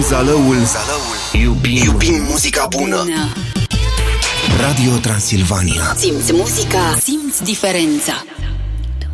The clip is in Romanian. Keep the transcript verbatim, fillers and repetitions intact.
Zalăul, Zalăul. Iubim, iubim muzica bună. bună Radio Transilvania. Simți muzica, simți diferența.